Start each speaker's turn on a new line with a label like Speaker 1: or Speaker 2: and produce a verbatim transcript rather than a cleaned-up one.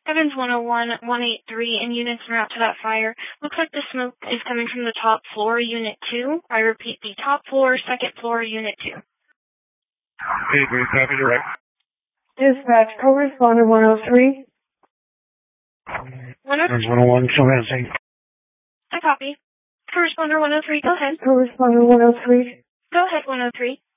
Speaker 1: Evans one oh one, one eighty-three, and units en route to that fire. Looks like the smoke is coming from the top floor, Unit two. I repeat, the top floor, second floor, Unit two.
Speaker 2: eight three, copy direct.
Speaker 3: Dispatch, co-responder one oh three.
Speaker 2: Evans one oh one, commencing.
Speaker 1: I copy. Co-responder one oh three, go ahead.
Speaker 3: Co-responder one oh three.
Speaker 1: Go ahead, one oh three.